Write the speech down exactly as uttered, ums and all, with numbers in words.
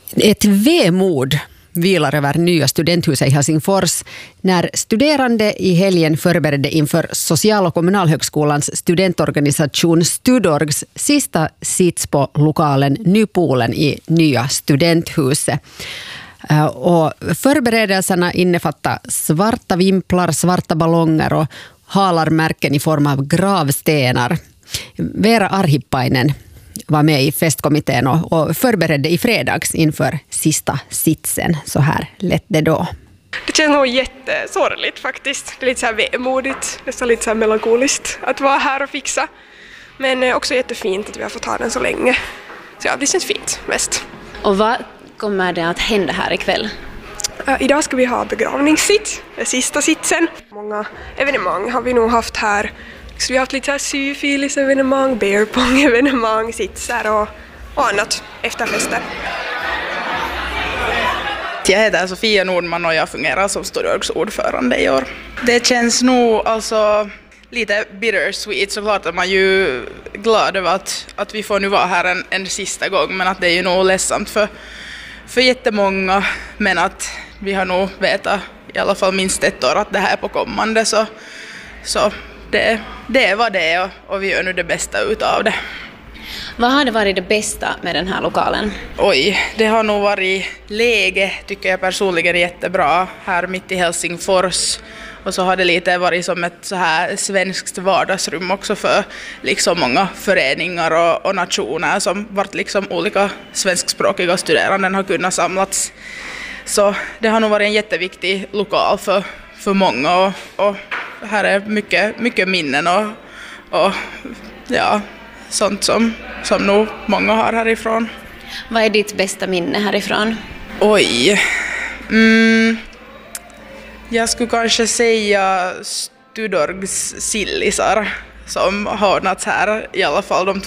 Ett vemod vilar över nya studenthuset i Helsingfors när studerande i helgen förberedde inför Social- och kommunalhögskolans studentorganisation Studorgs sista sits på lokalen Nypolen i nya studenthuset. Och förberedelserna innefattar svarta vimplar, svarta ballonger och halarmärken i form av gravstenar. Vera Arhippainen var med i festkommittén och, och förberedde i fredags inför sista sitsen. Så här lät det då. Det känns nog jättesorgligt faktiskt. Det är lite så här vemodigt, nästan lite så här melankoliskt att vara här och fixa. Men också jättefint att vi har fått ha den så länge. Så ja, det känns fint mest. Och vad kommer det att hända här ikväll? Uh, idag ska vi ha begravningssitt, den sista sitsen. Många evenemang har vi nog haft här. Så vi har haft lite så här syfilis-evenemang, beerpong-evenemang, sitsar och, och annat efter fester. Jag heter Sofia Nordman och jag fungerar som Studorgs ordförande i år. Det känns nog alltså lite bittersweet, såklart att man är ju glad över att, att vi får nu vara här en, en sista gång, men att det är ju nog ledsamt för, för jättemånga, men att vi har nog vetat i alla fall minst ett år att det här är på kommande, så, så det, det är vad det är och, och vi gör nu det bästa utav det. Vad har det varit det bästa med den här lokalen? Oj, det har nog varit läge, tycker jag personligen, jättebra här mitt i Helsingfors. Och så har det lite varit som ett så här svenskt vardagsrum också för liksom många föreningar och, och nationer som varit liksom olika svenskspråkiga studerande har kunnat samlats. Så det har nog varit en jätteviktig lokal för, för många och, och här är mycket, mycket minnen och, och ja, sånt som, som nog många har härifrån. Vad är ditt bästa minne härifrån? Oj, mm, jag skulle kanske säga Studorgs sillisar som har ordnats här, i alla fall de två